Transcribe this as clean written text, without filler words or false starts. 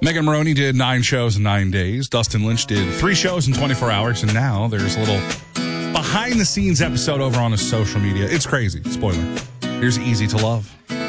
Megan Maroney did 9 shows in 9 days. Dustin Lynch did 3 shows in 24 hours. And now there's a little behind-the-scenes episode over on his social media. It's crazy. Spoiler. Here's Easy to Love.